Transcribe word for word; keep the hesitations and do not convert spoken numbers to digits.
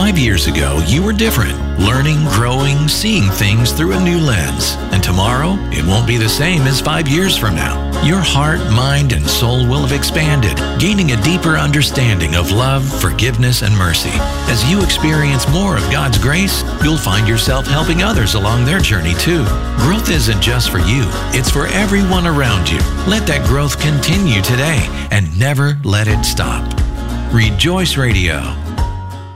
Five years ago, you were different, learning, growing, seeing things through a new lens. And tomorrow, it won't be the same as five years from now. Your heart, mind, and soul will have expanded, gaining a deeper understanding of love, forgiveness, and mercy. As you experience more of God's grace, you'll find yourself helping others along their journey too. Growth isn't just for you, it's for everyone around you. Let that growth continue today and never let it stop. Rejoice Radio.